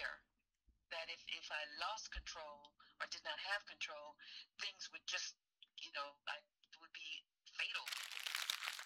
fear that if I lost control or did not have control, things would just,